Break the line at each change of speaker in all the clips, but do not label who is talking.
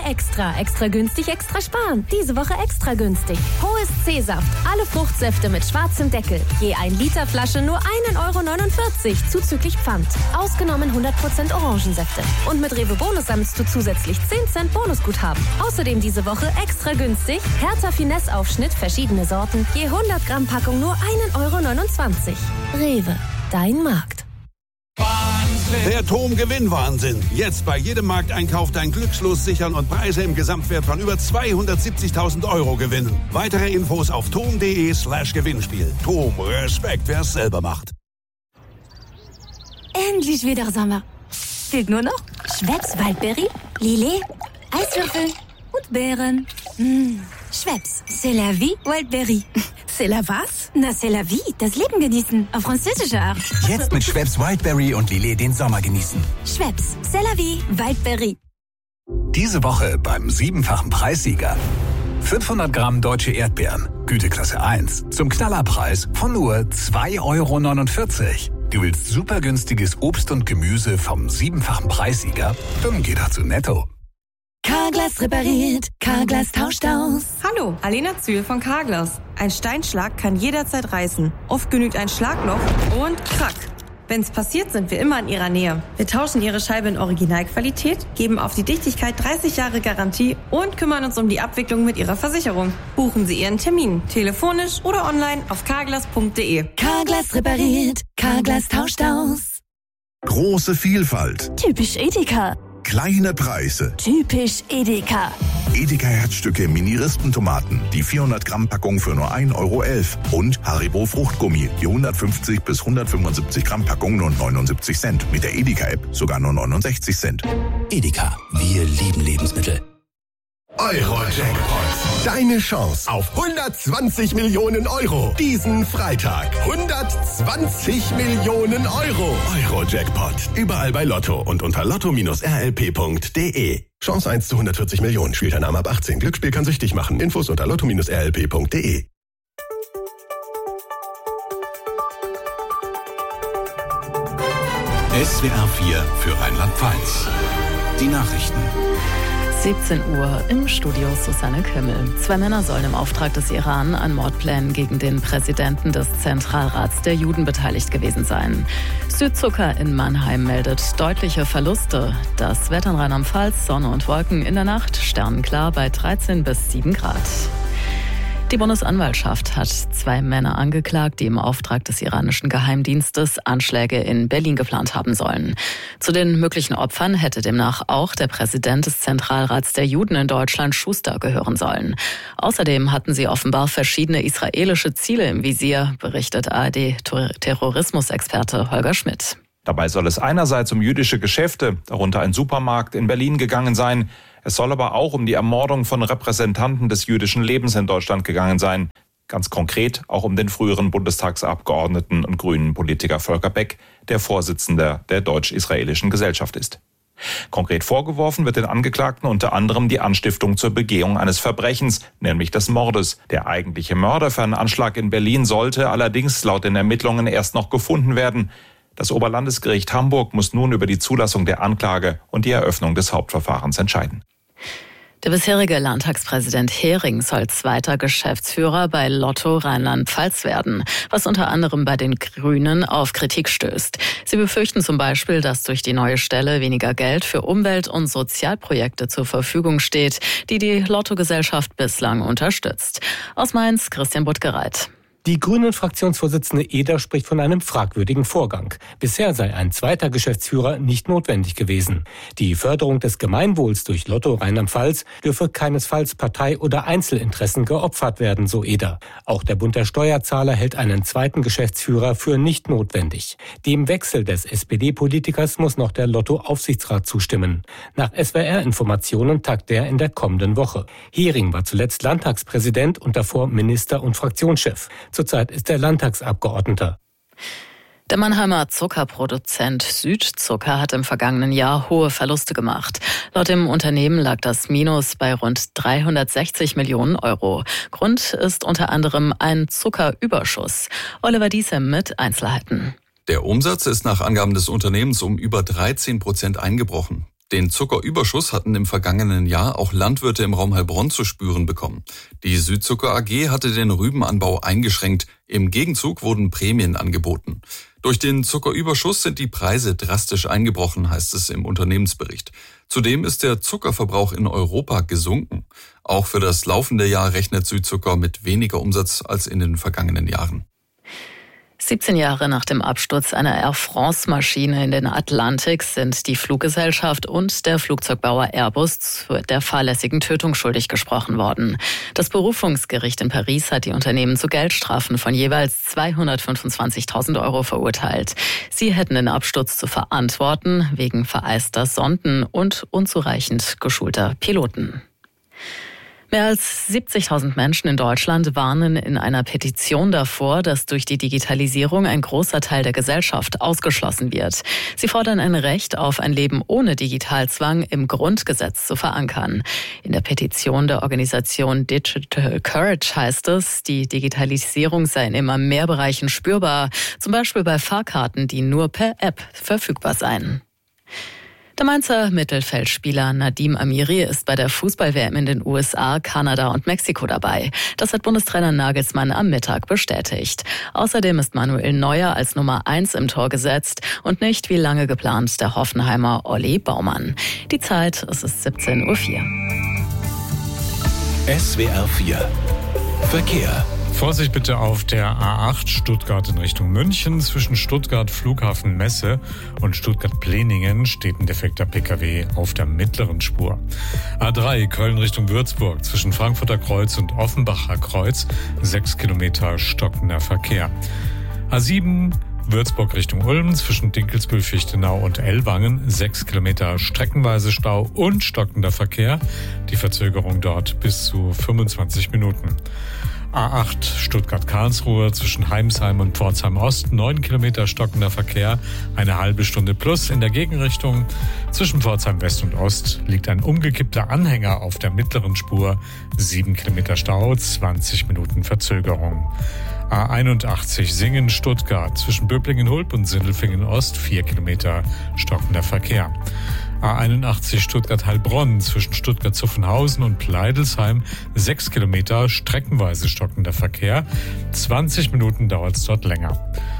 Extra. Extra günstig, extra sparen. Diese Woche extra günstig. Hohes C-Saft. Alle Fruchtsäfte mit schwarzem Deckel. Je 1 Liter Flasche nur 1,49 € zuzüglich Pfand. Ausgenommen 100% Orangensäfte. Und mit Rewe Bonus sammelst du zusätzlich 10 Cent Bonusguthaben. Außerdem diese Woche extra günstig. Hertha Finesse-Aufschnitt, verschiedene Sorten. Je 100 Gramm Packung nur 1,29 €. Rewe, dein Markt.
Der TOM-Gewinnwahnsinn. Jetzt bei jedem Markteinkauf dein Glückslos sichern und Preise im Gesamtwert von über 270.000 € gewinnen. Weitere Infos auf tom.de/Gewinnspiel. TOM, Respekt, wer es selber macht.
Endlich wieder Sommer. Fehlt nur noch Schweppes Waldberry, Lillet, Eiswürfel und Beeren. Schweppes, c'est la vie, Wildberry.
C'est la was?
Na, c'est la vie, das Leben genießen, auf französische Art.
Jetzt mit Schweppes Wildberry und Lillet den Sommer genießen.
Schweppes, c'est la vie, Wildberry.
Diese Woche beim 7-fachen Preissieger. 500 Gramm deutsche Erdbeeren, Güteklasse 1, zum Knallerpreis von nur 2,49 €. Du willst super günstiges Obst und Gemüse vom 7-fachen Preissieger? Dann geh doch zu Netto.
Carglass repariert, Carglass tauscht aus.
Hallo, Alena Zühl von Carglass. Ein Steinschlag kann jederzeit reißen. Oft genügt ein Schlagloch und krack. Wenn's passiert, sind wir immer in Ihrer Nähe. Wir tauschen Ihre Scheibe in Originalqualität, geben auf die Dichtigkeit 30 Jahre Garantie und kümmern uns um die Abwicklung mit Ihrer Versicherung. Buchen Sie Ihren Termin, telefonisch oder online auf carglass.de.
Carglass repariert, Carglass tauscht aus.
Große Vielfalt.
Typisch Edeka.
Kleine Preise.
Typisch Edeka.
Edeka Herzstücke Mini-Rispentomaten. Die 400 Gramm Packung für nur 1,11 € Und Haribo Fruchtgummi. Die 150 bis 175 Gramm Packung nur 79 Cent. Mit der Edeka-App sogar nur 69 Cent.
Edeka, wir lieben Lebensmittel.
Euro-Jackpot. Deine Chance auf 120 Millionen € diesen Freitag. 120 Millionen €. Euro-Jackpot. Überall bei Lotto und unter lotto-rlp.de. Chance 1 zu 140 Millionen. Spielt ein Arm ab 18. Glücksspiel kann süchtig machen. Infos unter lotto-rlp.de.
SWR 4 für Rheinland-Pfalz. Die Nachrichten.
17 Uhr im Studio Susanne Kümmel. 2 Männer sollen im Auftrag des Iran an Mordplänen gegen den Präsidenten des Zentralrats der Juden beteiligt gewesen sein. Südzucker in Mannheim meldet deutliche Verluste. Das Wetter in Rheinland-Pfalz, Sonne und Wolken in der Nacht, sternenklar bei 13 bis 7 Grad. Die Bundesanwaltschaft hat 2 Männer angeklagt, die im Auftrag des iranischen Geheimdienstes Anschläge in Berlin geplant haben sollen. Zu den möglichen Opfern hätte demnach auch der Präsident des Zentralrats der Juden in Deutschland, Schuster, gehören sollen. Außerdem hatten sie offenbar verschiedene israelische Ziele im Visier, berichtet ARD-Terrorismusexperte Holger Schmidt.
Dabei soll es einerseits um jüdische Geschäfte, darunter ein Supermarkt in Berlin, gegangen sein. Es soll aber auch um die Ermordung von Repräsentanten des jüdischen Lebens in Deutschland gegangen sein. Ganz konkret auch um den früheren Bundestagsabgeordneten und grünen Politiker Volker Beck, der Vorsitzender der Deutsch-Israelischen Gesellschaft ist. Konkret vorgeworfen wird den Angeklagten unter anderem die Anstiftung zur Begehung eines Verbrechens, nämlich des Mordes. Der eigentliche Mörder für einen Anschlag in Berlin sollte allerdings laut den Ermittlungen erst noch gefunden werden. Das Oberlandesgericht Hamburg muss nun über die Zulassung der Anklage und die Eröffnung des Hauptverfahrens entscheiden.
Der bisherige Landtagspräsident Hering soll zweiter Geschäftsführer bei Lotto Rheinland-Pfalz werden, was unter anderem bei den Grünen auf Kritik stößt. Sie befürchten zum Beispiel, dass durch die neue Stelle weniger Geld für Umwelt- und Sozialprojekte zur Verfügung steht, die die Lotto-Gesellschaft bislang unterstützt. Aus Mainz, Christian Buttgereit.
Die Grünen-Fraktionsvorsitzende Eder spricht von einem fragwürdigen Vorgang. Bisher sei ein zweiter Geschäftsführer nicht notwendig gewesen. Die Förderung des Gemeinwohls durch Lotto Rheinland-Pfalz dürfe keinesfalls Partei- oder Einzelinteressen geopfert werden, so Eder. Auch der Bund der Steuerzahler hält einen zweiten Geschäftsführer für nicht notwendig. Dem Wechsel des SPD-Politikers muss noch der Lotto-Aufsichtsrat zustimmen. Nach SWR-Informationen tagt der in der kommenden Woche. Hering war zuletzt Landtagspräsident und davor Minister und Fraktionschef. Zurzeit ist er Landtagsabgeordneter.
Der Mannheimer Zuckerproduzent Südzucker hat im vergangenen Jahr hohe Verluste gemacht. Laut dem Unternehmen lag das Minus bei rund 360 Millionen €. Grund ist unter anderem ein Zuckerüberschuss. Oliver Diesem mit Einzelheiten.
Der Umsatz ist nach Angaben des Unternehmens um über 13% eingebrochen. Den Zuckerüberschuss hatten im vergangenen Jahr auch Landwirte im Raum Heilbronn zu spüren bekommen. Die Südzucker AG hatte den Rübenanbau eingeschränkt. Im Gegenzug wurden Prämien angeboten. Durch den Zuckerüberschuss sind die Preise drastisch eingebrochen, heißt es im Unternehmensbericht. Zudem ist der Zuckerverbrauch in Europa gesunken. Auch für das laufende Jahr rechnet Südzucker mit weniger Umsatz als in den vergangenen Jahren.
17 Jahre nach dem Absturz einer Air France-Maschine in den Atlantik sind die Fluggesellschaft und der Flugzeugbauer Airbus der fahrlässigen Tötung schuldig gesprochen worden. Das Berufungsgericht in Paris hat die Unternehmen zu Geldstrafen von jeweils 225.000 € verurteilt. Sie hätten den Absturz zu verantworten wegen vereister Sonden und unzureichend geschulter Piloten. Mehr als 70.000 Menschen in Deutschland warnen in einer Petition davor, dass durch die Digitalisierung ein großer Teil der Gesellschaft ausgeschlossen wird. Sie fordern ein Recht auf ein Leben ohne Digitalzwang im Grundgesetz zu verankern. In der Petition der Organisation Digital Courage heißt es, die Digitalisierung sei in immer mehr Bereichen spürbar, zum Beispiel bei Fahrkarten, die nur per App verfügbar seien. Der Mainzer Mittelfeldspieler Nadim Amiri ist bei der Fußball-WM in den USA, Kanada und Mexiko dabei. Das hat Bundestrainer Nagelsmann am Mittag bestätigt. Außerdem ist Manuel Neuer als Nummer 1 im Tor gesetzt und nicht wie lange geplant der Hoffenheimer Olli Baumann. Die Zeit, es ist 17:04 Uhr.
SWR 4 Verkehr.
Vorsicht bitte auf der A8 Stuttgart in Richtung München. Zwischen Stuttgart Flughafen Messe und Stuttgart-Pleningen steht ein defekter Pkw auf der mittleren Spur. A3 Köln Richtung Würzburg zwischen Frankfurter Kreuz und Offenbacher Kreuz 6 Kilometer stockender Verkehr. A7 Würzburg Richtung Ulm zwischen Dinkelsbühl, Fichtenau und Ellwangen 6 Kilometer streckenweise Stau und stockender Verkehr. Die Verzögerung dort bis zu 25 Minuten. A8 Stuttgart-Karlsruhe zwischen Heimsheim und Pforzheim Ost 9 Kilometer stockender Verkehr, eine halbe Stunde plus in der Gegenrichtung. Zwischen Pforzheim West und Ost liegt ein umgekippter Anhänger auf der mittleren Spur, 7 Kilometer Stau, 20 Minuten Verzögerung. A81 Singen-Stuttgart zwischen Böblingen-Hulb und Sindelfingen-Ost 4 Kilometer stockender Verkehr. A81 Stuttgart-Heilbronn zwischen Stuttgart-Zuffenhausen und Pleidelsheim 6 Kilometer streckenweise stockender Verkehr. 20 Minuten dauert es dort länger.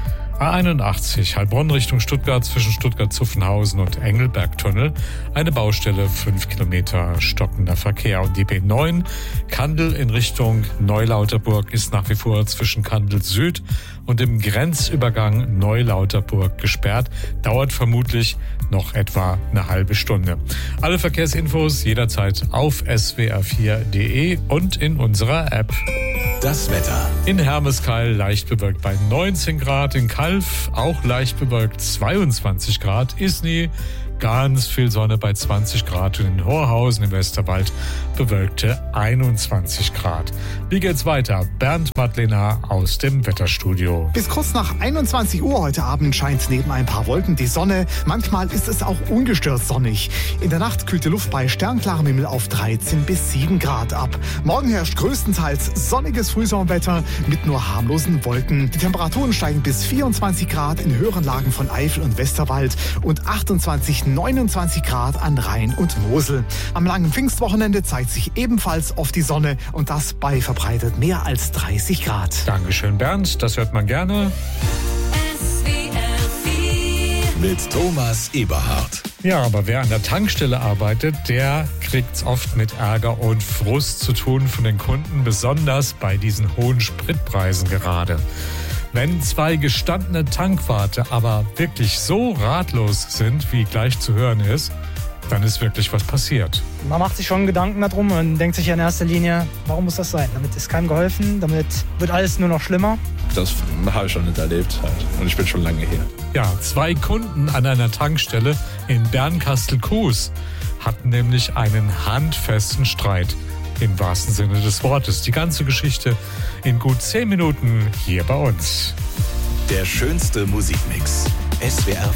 A81 Heilbronn Richtung Stuttgart zwischen Stuttgart-Zuffenhausen und Engelbergtunnel. Eine Baustelle, 5 Kilometer stockender Verkehr. Und die B9 Kandel in Richtung Neulauterburg ist nach wie vor zwischen Kandel Süd und dem Grenzübergang Neulauterburg gesperrt. Dauert vermutlich noch etwa eine halbe Stunde. Alle Verkehrsinfos jederzeit auf swr4.de und in unserer App.
Das Wetter.
In Hermeskeil leicht bewölkt bei 19 Grad, in Calw auch leicht bewölkt 22 Grad, Isny ganz viel Sonne bei 20 Grad und in Horhausen im Westerwald bewölkte 21 Grad. Wie geht's weiter? Bernd Madlener aus dem Wetterstudio.
Bis kurz nach 21 Uhr heute Abend scheint neben ein paar Wolken die Sonne. Manchmal ist es auch ungestört sonnig. In der Nacht kühlt die Luft bei sternklarem Himmel auf 13 bis 7 Grad ab. Morgen herrscht größtenteils sonniges Frühsommerwetter mit nur harmlosen Wolken. Die Temperaturen steigen bis 24 Grad in höheren Lagen von Eifel und Westerwald und 29 Grad an Rhein und Mosel. Am langen Pfingstwochenende zeigt sich ebenfalls oft die Sonne und das bei verbreitet mehr als 30 Grad.
Dankeschön, Bernd. Das hört man gerne.
Mit Thomas Eberhardt.
Ja, aber wer an der Tankstelle arbeitet, der kriegt's oft mit Ärger und Frust zu tun von den Kunden, besonders bei diesen hohen Spritpreisen gerade. Wenn zwei gestandene Tankwarte aber wirklich so ratlos sind, wie gleich zu hören ist, dann ist wirklich was passiert.
Man macht sich schon Gedanken darum und denkt sich in erster Linie, warum muss das sein? Damit ist keinem geholfen, damit wird alles nur noch schlimmer.
Das habe ich schon nicht erlebt halt. Und ich bin schon lange hier.
Ja, zwei Kunden an einer Tankstelle in Bernkastel-Kues hatten nämlich einen handfesten Streit. Im wahrsten Sinne des Wortes. Die ganze Geschichte in gut 10 Minuten hier bei uns.
Der schönste Musikmix. SWR